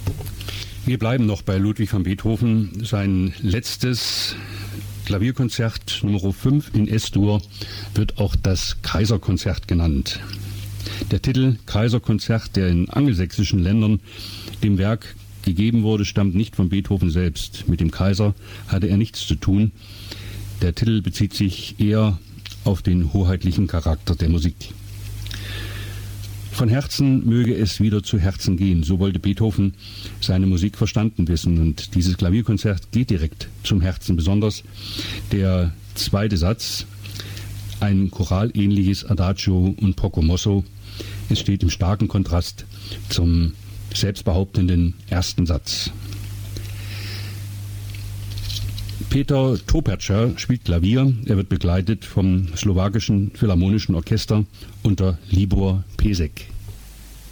Wir bleiben noch bei Ludwig van Beethoven. Sein letztes Klavierkonzert Nummer 5 in S-Dur wird auch das Kaiserkonzert genannt. Der Titel Kaiserkonzert, der in angelsächsischen Ländern dem Werk gegeben wurde, stammt nicht von Beethoven selbst. Mit dem Kaiser hatte er nichts zu tun. Der Titel bezieht sich eher auf den hoheitlichen Charakter der Musik. Von Herzen möge es wieder zu Herzen gehen. So wollte Beethoven seine Musik verstanden wissen. Und dieses Klavierkonzert geht direkt zum Herzen. Besonders der zweite Satz, ein choralähnliches Adagio und poco mosso. Es steht im starken Kontrast zum selbstbehauptenden ersten Satz. Peter Toperča spielt Klavier. Er wird begleitet vom slowakischen Philharmonischen Orchester unter Libor Pesek.